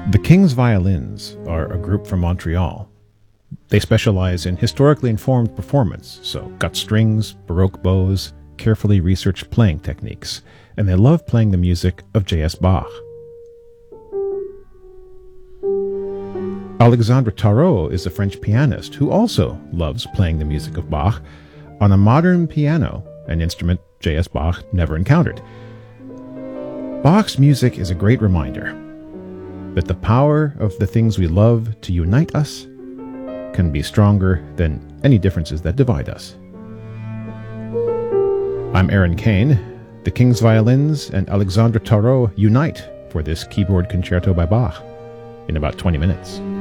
The King's Violins are a group from Montreal. They specialize in historically informed performance, so gut strings, baroque bows, carefully researched playing techniques, and they love playing the music of J.S. Bach. Alexandre Tarot is a French pianist who also loves playing the music of Bach on a modern piano, an instrument J.S. Bach never encountered. Bach's music is a great reminder that the power of the things we love to unite us can be stronger than any differences that divide us. I'm Aaron Kane. The King's Violins and Alexandre Tarot unite for this keyboard concerto by Bach in about 20 minutes.